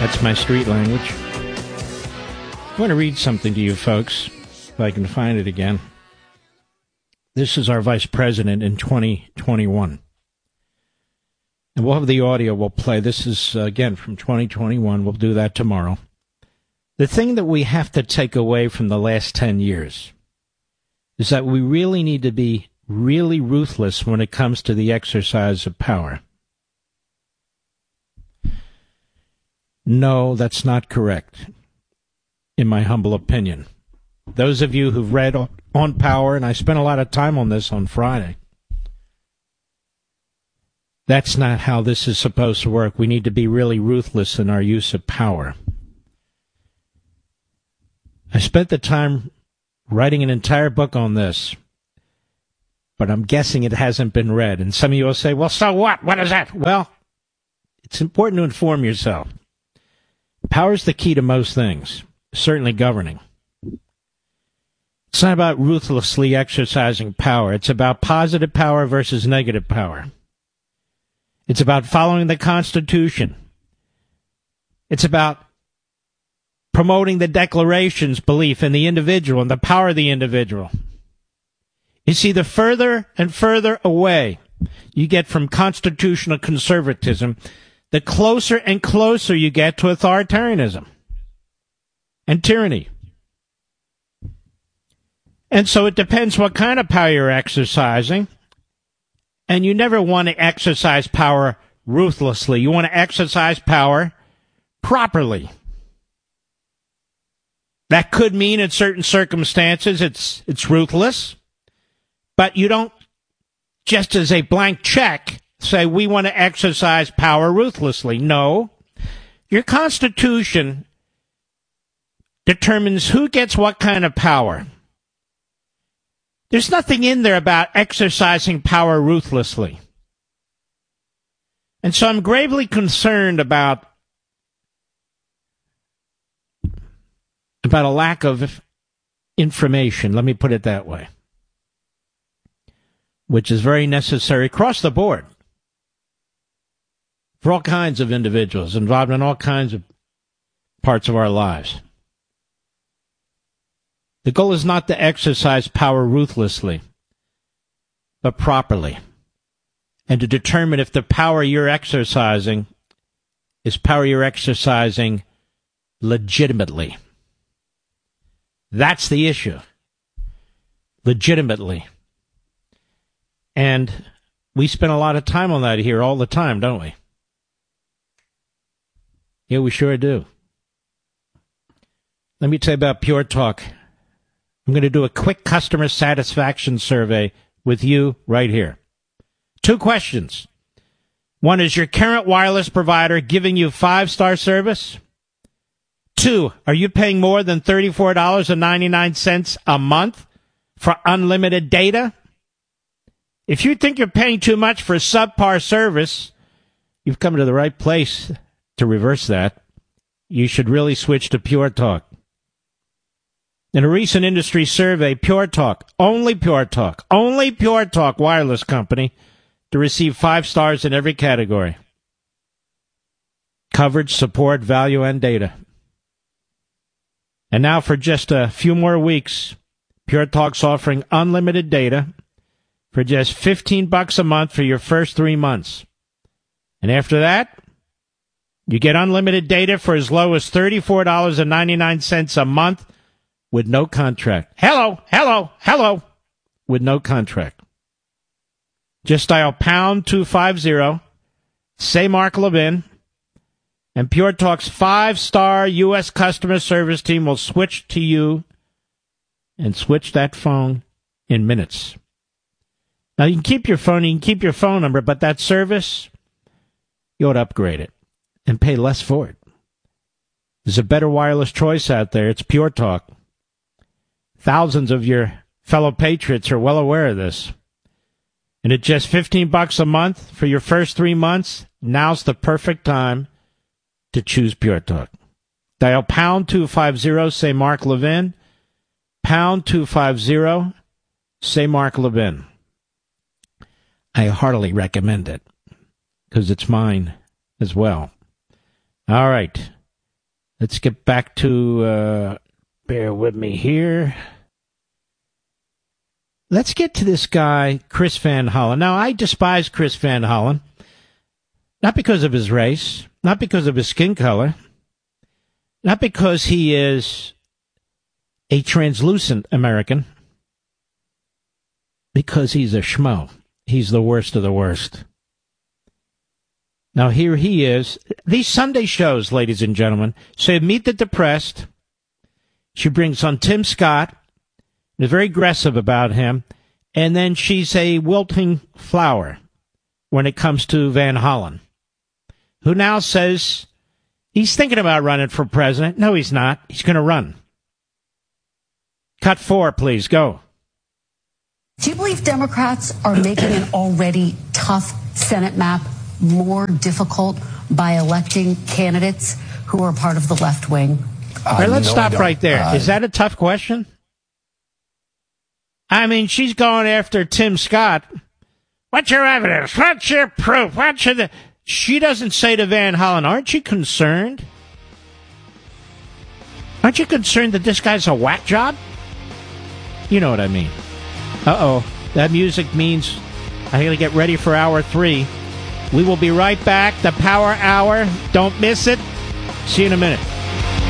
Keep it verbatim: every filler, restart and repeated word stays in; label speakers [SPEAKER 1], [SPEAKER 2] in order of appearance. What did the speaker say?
[SPEAKER 1] That's my street language. I want to read something to you folks, if I can find it again. This is our vice president in twenty twenty-one. And we'll have the audio we'll play. This is, uh, again, from twenty twenty-one. We'll do that tomorrow. The thing that we have to take away from the last ten years is that we really need to be really ruthless when it comes to the exercise of power. No, that's not correct, in my humble opinion. Those of you who've read on power, and I spent a lot of time on this on Friday, that's not how this is supposed to work. We need to be really ruthless in our use of power. I spent the time writing an entire book on this, but I'm guessing it hasn't been read. And some of you will say, well, so what? What is that? Well, it's important to inform yourself. Power is the key to most things, certainly governing. It's not about ruthlessly exercising power. It's about positive power versus negative power. It's about following the Constitution. It's about promoting the Declaration's belief in the individual and the power of the individual. You see, the further and further away you get from constitutional conservatism, the closer and closer you get to authoritarianism and tyranny. And so it depends what kind of power you're exercising. And you never want to exercise power ruthlessly. You want to exercise power properly. That could mean in certain circumstances it's it's ruthless. But you don't, just as a blank check, say we want to exercise power ruthlessly. No. Your Constitution determines who gets what kind of power. There's nothing in there about exercising power ruthlessly. And so I'm gravely concerned about, about a lack of information, let me put it that way, which is very necessary across the board for all kinds of individuals involved in all kinds of parts of our lives. The goal is not to exercise power ruthlessly, but properly, and to determine if the power you're exercising is power you're exercising legitimately. That's the issue. Legitimately. And we spend a lot of time on that here all the time, don't we? Yeah, we sure do. Let me tell you about Pure Talk. I'm going to do a quick customer satisfaction survey with you right here. Two questions. One, is your current wireless provider giving you five-star service? Two, are you paying more than thirty-four dollars and ninety-nine cents a month for unlimited data? If you think you're paying too much for subpar service, you've come to the right place to reverse that. You should really switch to Pure Talk. In a recent industry survey, Pure Talk, only Pure Talk, only Pure Talk wireless company to receive five stars in every category. Coverage, support, value, and data. And now for just a few more weeks, Pure Talk's offering unlimited data for just fifteen bucks a month for your first three months. And after that, you get unlimited data for as low as thirty-four dollars and ninety-nine cents a month with no contract. Hello, hello, hello, with no contract. Just dial pound two fifty, say Mark Levin, and Pure Talk's five-star U S customer service team will switch to you and switch that phone in minutes. Now, you can keep your phone, you can keep your phone number, but that service, you ought to upgrade it and pay less for it. There's a better wireless choice out there. It's Pure Talk. Thousands of your fellow patriots are well aware of this. And at just fifteen bucks a month for your first three months, now's the perfect time to choose Pure Talk. Dial pound two fifty, say Mark Levin. Pound two fifty, say Mark Levin. I heartily recommend it because it's mine as well. All right. Let's get back to, uh, bear with me here. Let's get to this guy, Chris Van Hollen. Now, I despise Chris Van Hollen, not because of his race, not because of his skin color, not because he is a translucent American, because he's a schmo. He's the worst of the worst. Now, here he is. These Sunday shows, ladies and gentlemen, say Meet the Depressed. She brings on Tim Scott, is very aggressive about him, and then she's a wilting flower when it comes to Van Hollen, who now says he's thinking about running for president. No, he's not. He's going to run. Cut four, please. Go.
[SPEAKER 2] Do you believe Democrats are making an already tough Senate map more difficult by electing candidates who are part of the left wing?
[SPEAKER 1] Uh, All right, let's no, stop right there. Uh, Is that a tough question? I mean, she's going after Tim Scott. What's your evidence? What's your proof? What's your... The... She doesn't say to Van Hollen, aren't you concerned? Aren't you concerned that this guy's a whack job? You know what I mean. Uh-oh. That music means I gotta get ready for hour three. We will be right back. The Power Hour. Don't miss it. See you in a minute.